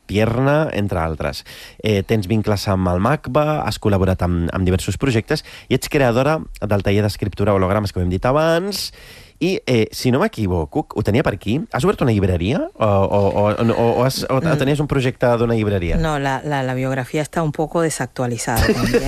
Pierna, entre altres. Tens vincles amb el MACBA, has col·laborat amb diversos projectes i ets creadora del taller d'escriptura hologrames que ho hem dit abans. I, si no m'equivoco, ho tenia per aquí, has obert una llibreria o tenies un projecte d'una llibreria? No, la biografía está un poco desactualizada también.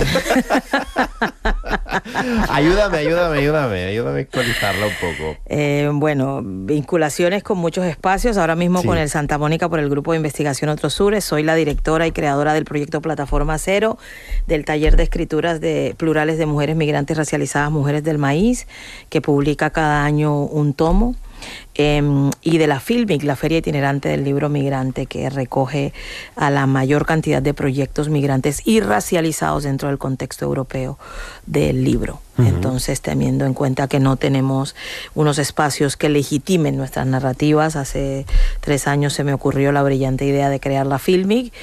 Ayúdame a actualizarla un poco. Bueno, vinculaciones con muchos espacios, ahora mismo Sí. con el Santa Mónica por el Grupo de Investigación Otros Sures, soy la directora y creadora del proyecto Plataforma Cero, del taller de escrituras plurales de mujeres migrantes racializadas, Mujeres del Maíz, que publica cada año un tomo. Y de la Filmic, la Feria Itinerante del Libro Migrante, que recoge a la mayor cantidad de proyectos migrantes y racializados dentro del contexto europeo del libro. Entonces, teniendo en cuenta que no tenemos unos espacios que legitimen nuestras narrativas, hace 3 años se me ocurrió la brillante idea de crear la Filmic,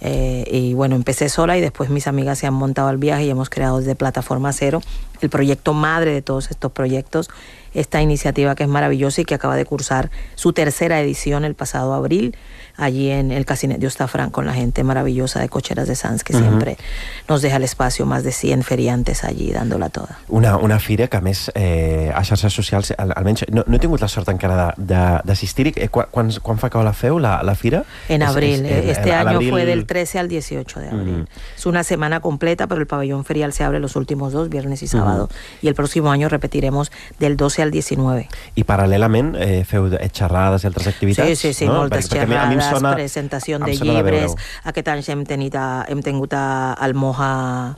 y bueno, empecé sola y después mis amigas se han montado al viaje y hemos creado desde Plataforma Cero el proyecto madre de todos estos proyectos, esta iniciativa que es maravillosa y que acaba de cursar su 3ª edición el pasado abril, allí en el Casinet de Ostafranc, con la gente maravillosa de Cocheras de Sants, que siempre nos deja el espacio, más de 100 feriantes allí dándola toda. Una fira que, a més, a xarxes socials, almenys, no he tingut la sort encara d'assistir-hi. Quan fa que la feu, la fira? En abril. Este año abril... fue del 13 al 18 de abril. Es una semana completa, pero el pabellón ferial se abre los últimos 2, viernes y sábado. Y el próximo año repetiremos del 12 al 19. I paral·lelament feu xerrades i altres activitats? Sí, no? moltes xerrades, presentació de llibres. Aquest any hem tingut al Moja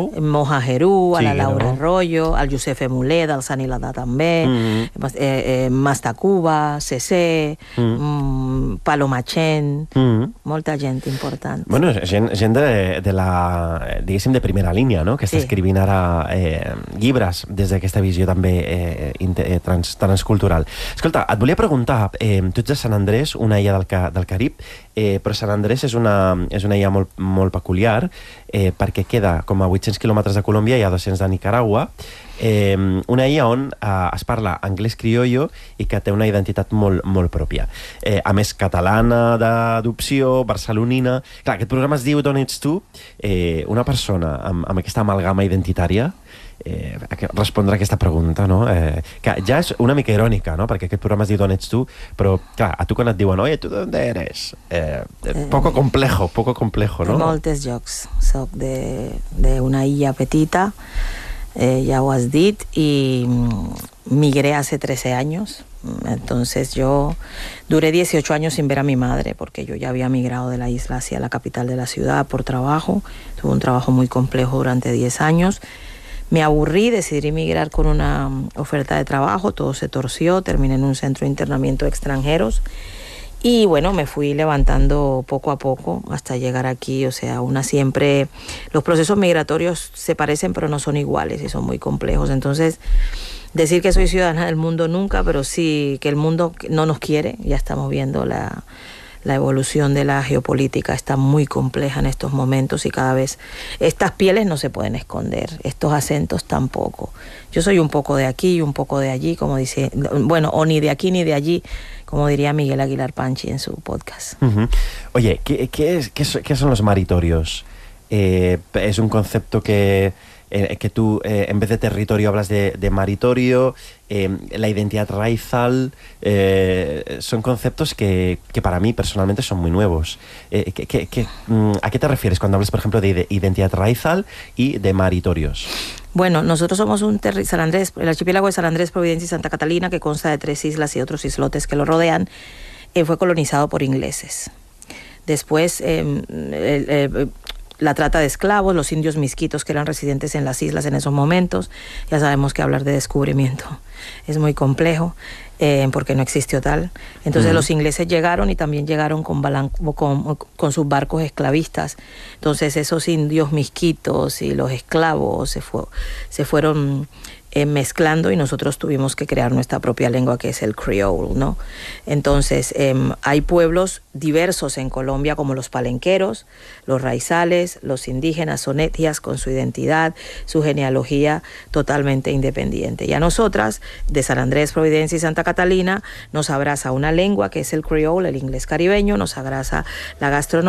Jerú, a la Laura Arroyo, al Josep Mulet, al Sani Ladà també, Mastacuba, CC, Paloma Chen, molta gent important. Bueno, gent de la, diguéssim, de primera línia, no? Que està escrivint ara llibres des d'aquesta visió també transcultural. Escolta, et volia preguntar, tu ets de Sant Andrés, una illa del Carib, però Sant Andrés és una illa molt peculiar, perquè queda com a 800 quilòmetres de Colòmbia i a 200 de Nicaragua, una illa on es parla anglès criollo i que té una identitat molt pròpia. A més, catalana d'adopció, barcelonina... Clar, aquest programa es diu D'on ets tu? Una persona amb aquesta amalgama identitària respondre a aquesta pregunta, no? Que ja és una mica irònica, no? Perquè aquest programa es diu D'on ets tu, però clar, a tu quan et diuen oye, ¿tú dónde eres? Poco complejo, no? Moltes jocs. Soc d'una illa petita, ya lo has dit, y migré hace 13 años. Entonces yo duré 18 años sin ver a mi madre porque yo ya había migrado de la isla hacia la capital de la ciudad por trabajo. Tuve un trabajo muy complejo durante 10 años. Me aburrí, decidí migrar con una oferta de trabajo, todo se torció, terminé en un centro de internamiento de extranjeros y bueno, me fui levantando poco a poco hasta llegar aquí. O sea, siempre los procesos migratorios se parecen pero no son iguales y son muy complejos. Entonces, decir que soy ciudadana del mundo nunca, pero sí que el mundo no nos quiere. Ya estamos viendo la evolución de la geopolítica, está muy compleja en estos momentos y cada vez estas pieles no se pueden esconder, estos acentos tampoco. Yo soy un poco de aquí y un poco de allí, como dice, bueno, o ni de aquí ni de allí, como diría Miguel Aguilar Panchi en su podcast. Oye, ¿qué son los maritorios? Es un concepto que tú en vez de territorio hablas de maritorio, la identidad raizal, son conceptos que para mí personalmente son muy nuevos. ¿A qué te refieres cuando hablas, por ejemplo, de identidad raizal y de maritorios? Bueno, nosotros somos San Andrés, el archipiélago de San Andrés, Providencia y Santa Catalina, que consta de 3 islas y otros islotes que lo rodean, fue colonizado por ingleses. Después, la trata de esclavos, los indios misquitos que eran residentes en las islas en esos momentos. Ya sabemos que hablar de descubrimiento es muy complejo, porque no existió tal. Entonces los ingleses llegaron y también llegaron con sus barcos esclavistas. Entonces esos indios misquitos y los esclavos se fueron mezclando y nosotros tuvimos que crear nuestra propia lengua, que es el creole, ¿no? Entonces hay pueblos diversos en Colombia, como los palenqueros, los raizales, los indígenas, son etnias con su identidad, su genealogía totalmente independiente. Y a nosotras, de San Andrés, Providencia y Santa Catalina, nos abraza una lengua que es el creole, el inglés caribeño, nos abraza la gastronomía,